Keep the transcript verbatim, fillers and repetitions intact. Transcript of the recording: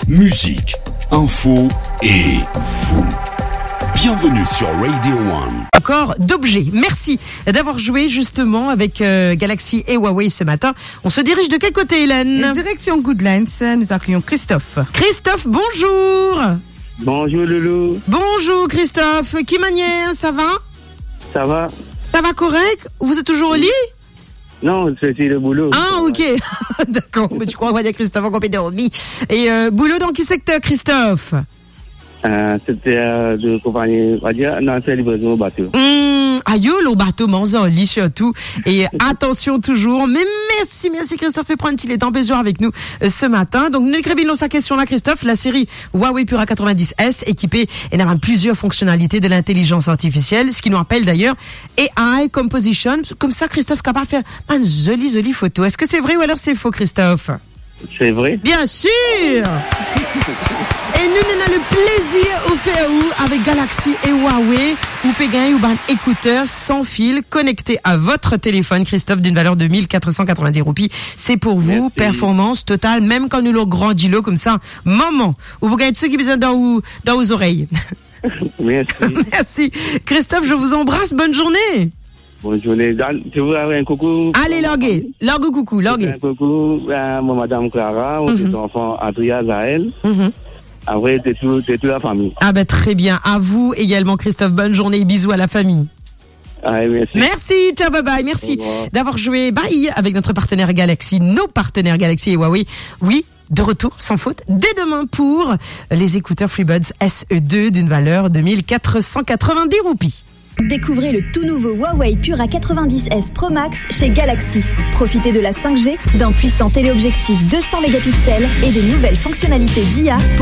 musique, info et vous. Bienvenue sur Radio One. Encore d'objets. Merci d'avoir joué justement avec euh, Galaxy et Huawei ce matin. On se dirige de quel côté, Hélène ? Direction Goodlands, nous accueillons Christophe. Christophe, bonjour. Bonjour Loulou. Bonjour Christophe. Qui manière, ça va ? Ça va ? Ça va correct ? Vous êtes toujours au lit ? Non, c'est le boulot. Ah, ok. D'accord. Mais tu crois qu'on va dire Christophe en compagnie de Romy. Et euh, boulot dans quel secteur, Christophe ? Euh, C'était euh, de compagnie, on va dire, non, c'est livraison au bateau. Mmh, aïe, le bateau, manzo, lit surtout. Et attention toujours. Mais merci, merci Christophe, et prendre un petit temps besoin avec nous euh, ce matin. Donc, nous révélons sa question là, Christophe. La série Huawei Pura quatre-vingt-dix S, équipée et n'a plusieurs fonctionnalités de l'intelligence artificielle, ce qui nous rappelle d'ailleurs A I Composition. Comme ça, Christophe, capable de faire une jolie, jolie photo. Est-ce que c'est vrai ou alors c'est faux, Christophe ? C'est vrai ? Bien sûr. Et nous, on a le plaisir au faire où avec Galaxy et Huawei, ou Péguin ou ban écouteurs sans fil connectés à votre téléphone, Christophe, d'une valeur de mille quatre cent quatre-vingt-dix roupies. C'est pour vous, merci. Performance totale, même quand nous le grandit comme ça, moment où vous gagnez ceux qui besoin dans vos, dans vos oreilles. Merci. Merci. Christophe, je vous embrasse, bonne journée. Bonne journée. Je vous avoir un coucou. Allez, larguez. Largue coucou, larguez. Un coucou à mon madame Clara, mon mm-hmm. enfant Adria Zaël. Mm-hmm. Après, c'est tout, c'est toute la famille. Ah ben très bien. À vous également, Christophe. Bonne journée. Bisous à la famille. Ah, merci. Merci. Ciao, bye bye. Merci d'avoir joué bye avec notre partenaire Galaxy, nos partenaires Galaxy et Huawei. Oui. De retour, sans faute, dès demain pour les écouteurs FreeBuds S E deux d'une valeur de mille quatre cent quatre-vingt-dix roupies. Découvrez le tout nouveau Huawei Pura quatre-vingt-dix S Pro Max chez Galaxy. Profitez de la cinq G, d'un puissant téléobjectif deux cents mégapixels et des nouvelles fonctionnalités d'I A.